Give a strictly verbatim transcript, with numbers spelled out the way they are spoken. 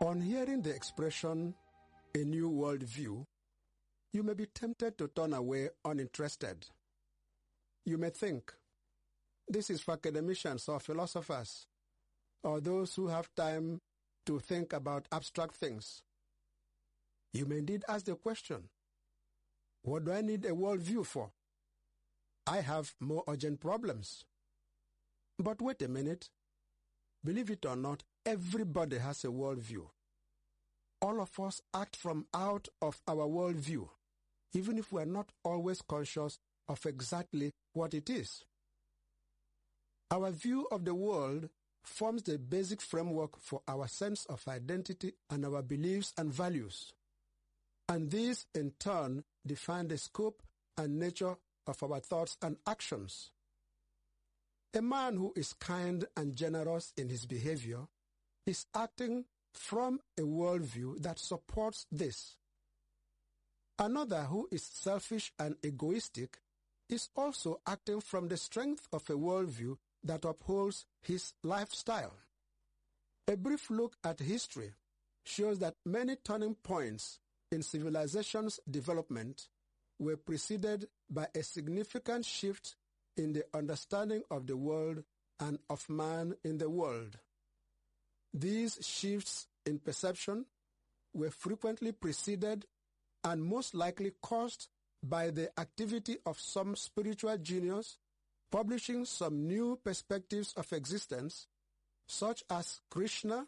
On hearing the expression, a new worldview, you may be tempted to turn away uninterested. You may think, this is for academicians or philosophers, or those who have time to think about abstract things. You may indeed ask the question, what do I need a worldview for? I have more urgent problems. But wait a minute. Believe it or not, everybody has a worldview. All of us act from out of our worldview, even if we are not always conscious of exactly what it is. Our view of the world forms the basic framework for our sense of identity and our beliefs and values. And these, in turn, define the scope and nature of our thoughts and actions. A man who is kind and generous in his behavior is acting from a worldview that supports this. Another who is selfish and egoistic is also acting from the strength of a worldview that upholds his lifestyle. A brief look at history shows that many turning points in civilization's development were preceded by a significant shift in the understanding of the world and of man in the world. These shifts in perception were frequently preceded and most likely caused by the activity of some spiritual genius publishing some new perspectives of existence, such as Krishna,